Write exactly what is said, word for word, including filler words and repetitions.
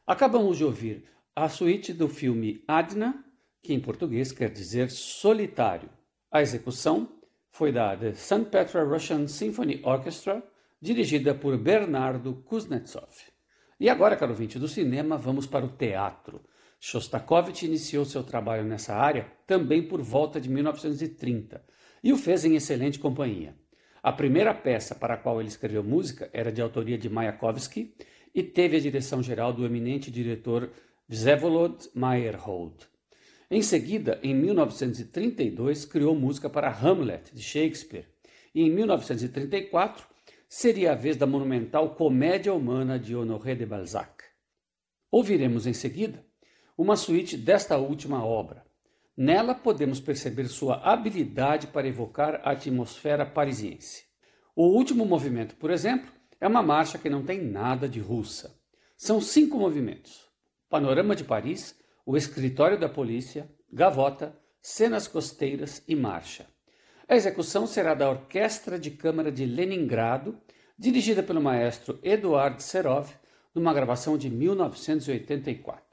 Acabamos de ouvir a suíte do filme Adna, que em português quer dizer solitário. A execução foi da The Saint Petra Russian Symphony Orchestra, dirigida por Bernardo Kuznetsov. E agora, caro ouvinte do cinema, vamos para o teatro. Shostakovich iniciou seu trabalho nessa área também por volta de mil novecentos e trinta e o fez em excelente companhia. A primeira peça para a qual ele escreveu música era de autoria de Mayakovsky e teve a direção geral do eminente diretor Vsevolod Meyerhold. Em seguida, em mil novecentos e trinta e dois, criou música para Hamlet, de Shakespeare, e em mil novecentos e trinta e quatro seria a vez da monumental Comédia Humana de Honoré de Balzac. Ouviremos em seguida uma suíte desta última obra. Nela podemos perceber sua habilidade para evocar a atmosfera parisiense. O último movimento, por exemplo, é uma marcha que não tem nada de russa. São cinco movimentos: Panorama de Paris, o Escritório da Polícia, Gavota, Cenas Costeiras e Marcha. A execução será da Orquestra de Câmara de Leningrado, dirigida pelo maestro Eduard Serov, numa gravação de mil novecentos e oitenta e quatro.